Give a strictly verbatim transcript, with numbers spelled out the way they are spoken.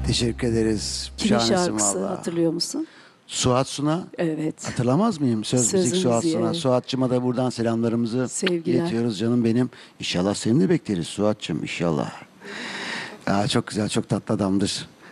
Teşekkür ederiz. Kimin Şahanesin şarkısı vallahi. hatırlıyor musun? Suat Suna. Evet. Hatırlamaz mıyım? Söz Söz müzik Suat müziği, Suna. evet. Suat'cıma da buradan selamlarımızı Sevgiler. iletiyoruz canım benim. İnşallah seni de bekleriz Suat'cığım inşallah. Aa, çok güzel, çok tatlı adamdır.